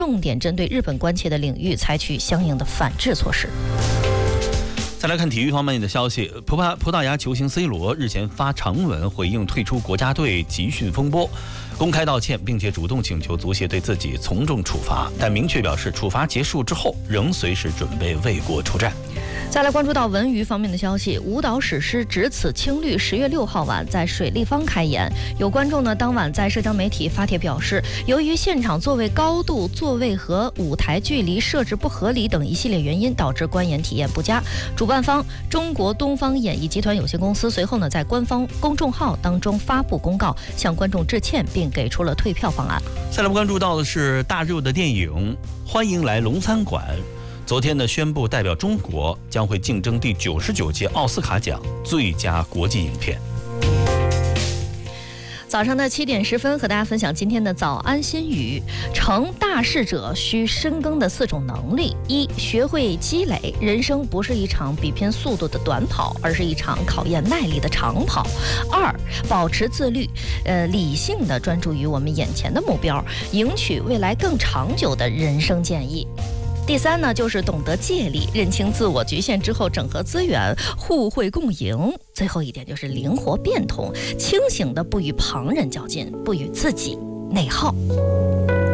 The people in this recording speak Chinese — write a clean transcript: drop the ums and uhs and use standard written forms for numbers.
重点针对日本关切的领域采取相应的反制措施。 再来看体育方面的消息，葡萄牙球星 C 罗日前发长文回应退出国家队集训风波，公开道歉，并且主动请求足协对自己从重处罚，但明确表示处罚结束之后仍随时准备为国出战。 再来关注到文娱方面的消息，舞蹈史诗《只此青绿》10月6号晚在水立方开演。有观众呢当晚在社交媒体发帖表示，由于现场座位高度、座位和舞台距离设置不合理等一系列原因，导致观演体验不佳。主办方中国东方演艺集团有限公司随后呢在官方公众号当中发布公告，向观众致歉，并给出了退票方案。 再来关注到的是大热的电影《欢迎来龙餐馆》。昨天呢，宣布代表中国将会竞争第99届奥斯卡奖最佳国际影片。 早上的7点10分，和大家分享今天的早安心语。成大事者需深耕的4种能力：一、学会积累。人生不是一场比拼速度的短跑，而是一场考验耐力的长跑。2、保持自律，理性的专注于我们眼前的目标，赢取未来更长久的人生建议。第3呢，就是懂得借力，认清自我局限之后整合资源，互惠共赢。最后一点就是灵活变通，清醒的不与旁人较劲，不与自己内耗。